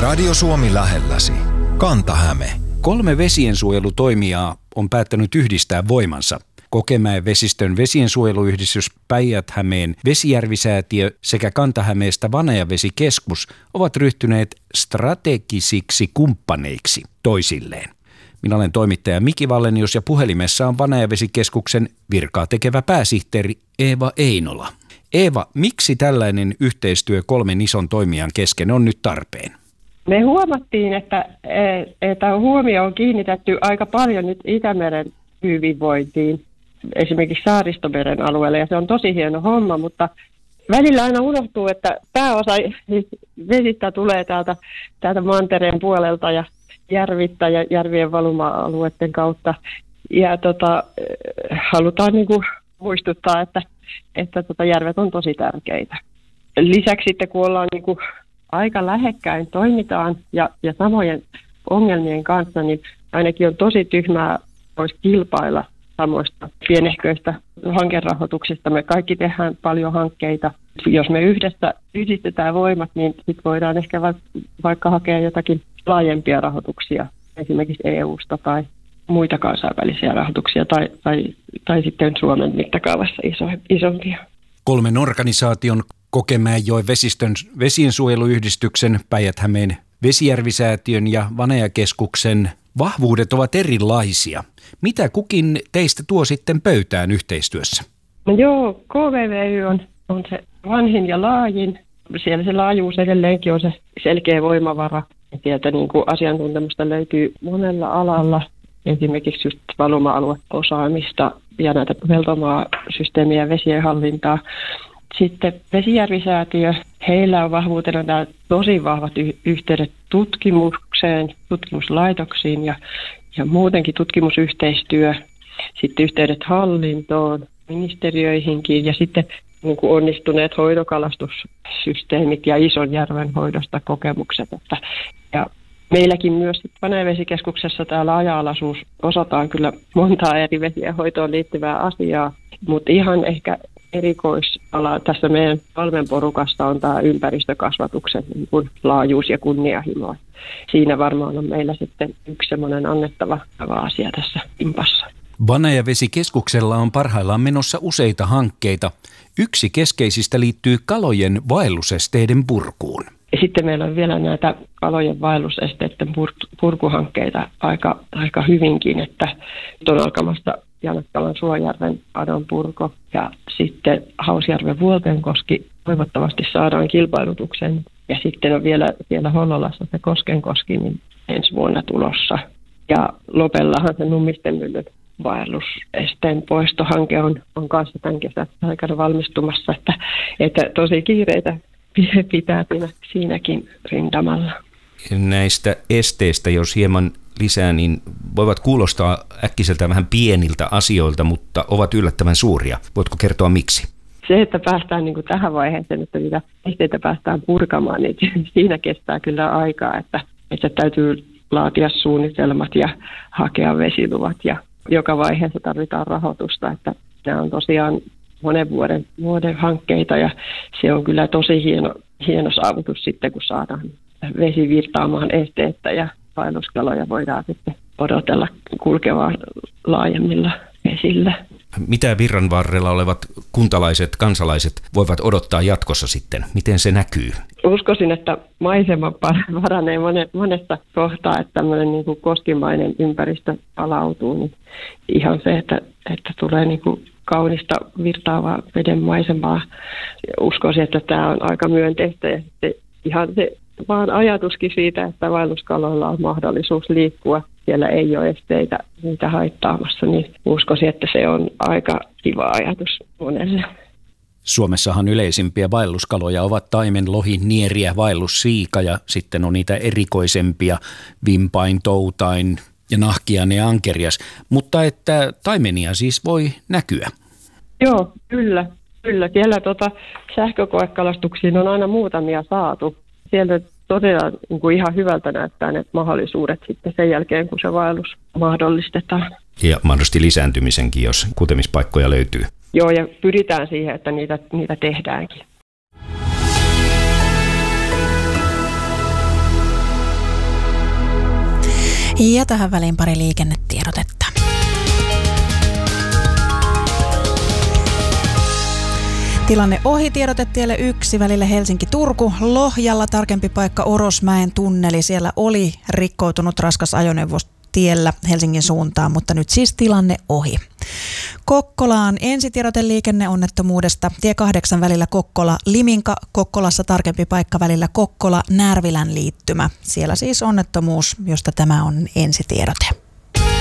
Radio Suomi lähelläsi. Kanta-Häme. 3 vesiensuojelutoimijaa on päättänyt yhdistää voimansa. Kokemäen vesistön vesiensuojeluyhdistys, Päijät-Hämeen Vesijärvisäätiö sekä Kanta-Hämeestä Vanajavesikeskus ovat ryhtyneet strategisiksi kumppaneiksi toisilleen. Minä olen toimittaja Miki Vallenius ja puhelimessa on Vanajavesikeskuksen virkaa tekevä pääsihteeri Eeva Einola. Eeva, miksi tällainen yhteistyö 3 ison toimijan kesken on nyt tarpeen? Me huomattiin, että huomio on kiinnitetty aika paljon nyt Itämeren hyvinvointiin, esimerkiksi Saaristomeren alueella, ja se on tosi hieno homma, mutta välillä aina unohtuu, että pääosa vesistä tulee täältä mantereen puolelta ja järvittä ja järvien valuma-alueiden kautta, ja halutaan niin kuin muistuttaa, että järvet on tosi tärkeitä. Lisäksi sitten, kun ollaan niin kuin aika lähekkäin toimitaan ja samojen ongelmien kanssa, niin ainakin on tosi tyhmää voisi kilpailla samoista pienehköistä hankerahoituksista. Me kaikki tehdään paljon hankkeita. Jos me yhdistetään voimat, niin sit voidaan ehkä vaikka hakea jotakin laajempia rahoituksia, esimerkiksi EU:sta tai muita kansainvälisiä rahoituksia tai sitten Suomen mittakaavassa isompia. 3 organisaation Kokemäenjoen vesistön vesiensuojeluyhdistyksen, Päijät-Hämeen Vesijärvisäätiön ja Vanajakeskuksen vahvuudet ovat erilaisia. Mitä kukin teistä tuo sitten pöytään yhteistyössä? No joo, KVVY on se vanhin ja laajin. Siellä se laajuus edelleenkin on se selkeä voimavara. Sieltä niin kuin asiantuntemusta löytyy monella alalla. Esimerkiksi just valuma-alueosaamista ja näitä peltomaa-systeemiä ja vesien hallintaa. Sitten Vesijärvisäätiö, heillä on vahvuutena nämä tosi vahvat yhteydet tutkimukseen, tutkimuslaitoksiin ja muutenkin tutkimusyhteistyö, sitten yhteydet hallintoon, ministeriöihinkin ja sitten niin kuin onnistuneet hoitokalastussysteemit ja Isonjärven hoidosta kokemukset. Ja meilläkin myös Vanajavesikeskuksessa täällä aja-alaisuus osataan kyllä montaa eri vesienhoitoon liittyvää asiaa, mutta ihan ehkä erikoisala tässä meidän Palmen porukasta on tämä ympäristökasvatuksen niin kuin laajuus ja kunnianhimo. Siinä varmaan on meillä sitten yksi semmoinen annettava asia tässä impassa. Vanajavesikeskuksella on parhaillaan menossa useita hankkeita. Yksi keskeisistä liittyy kalojen vaellusesteiden purkuun. Ja sitten meillä on vielä näitä kalojen vaellusesteiden purkuhankkeita aika hyvinkin, että nyt on alkamassa Janakkalan Suojärven adon purko ja sitten Hausjärven Vuoltenkoski toivottavasti saadaan kilpailutuksen. Ja sitten on vielä Hollolassa se Koskenkoski niin ensi vuonna tulossa. Ja Lopellahan se Nummistenmyllyn vaellusesteen poistohanke on kanssa tämän kesän aikana valmistumassa, että tosi kiireitä pitää siinäkin rintamalla. Näistä esteistä, jos hieman lisää, niin voivat kuulostaa äkkiseltä vähän pieniltä asioilta, mutta ovat yllättävän suuria. Voitko kertoa miksi? Se, että päästään niin kuin tähän vaiheeseen, että niitä esteitä päästään purkamaan, niin siinä kestää kyllä aikaa, että täytyy laatia suunnitelmat ja hakea vesiluvat ja joka vaiheessa tarvitaan rahoitusta, että nämä on tosiaan monen vuoden hankkeita ja se on kyllä tosi hieno saavutus sitten, kun saadaan vesi virtaamaan esteettä ja vaelluskaloja voidaan sitten odotella kulkevaa laajemmilla vesillä. Mitä virran varrella olevat kuntalaiset, kansalaiset voivat odottaa jatkossa sitten? Miten se näkyy? Uskoisin, että maisema paranee monessa kohtaa, että tämmöinen niin kuin koskimainen ympäristö palautuu. Niin ihan se, että tulee niin kuin kaunista virtaavaa veden maisemaa. Uskoisin, että tämä on aika myönteistä ja sitten ihan se vaan ajatuskin siitä, että vaelluskaloilla on mahdollisuus liikkua. Siellä ei ole esteitä niitä haittaamassa, niin uskoisin, että se on aika kiva ajatus monelle. Suomessahan yleisimpiä vaelluskaloja ovat taimen, lohi, nieriä, vaellussiika ja sitten on niitä erikoisempia vimpain, toutain ja nahkiainen ja ankerias. Mutta että taimenia siis voi näkyä. Joo, kyllä. Siellä sähkökoekalastuksiin on aina muutamia saatu. Sieltä todella niin kuin ihan hyvältä näyttää ne mahdollisuudet sitten sen jälkeen, kun se vaellus mahdollistetaan. Ja mahdollisesti lisääntymisenkin, jos kutemispaikkoja löytyy. Joo, ja pyritään siihen, että niitä tehdäänkin. Ja tähän väliin pari liikennetiedotetta. Tilanne ohi, tiedotetielle 1 välillä Helsinki-Turku. Lohjalla tarkempi paikka Orosmäen tunneli. Siellä oli rikkoutunut raskas ajoneuvo tiellä Helsingin suuntaan, mutta nyt siis tilanne ohi. Kokkolaan ensitiedote liikenneonnettomuudesta. Tie 8 välillä Kokkola-Liminka. Kokkolassa tarkempi paikka välillä Kokkola-Närvilän liittymä. Siellä siis onnettomuus, josta tämä on ensitiedote.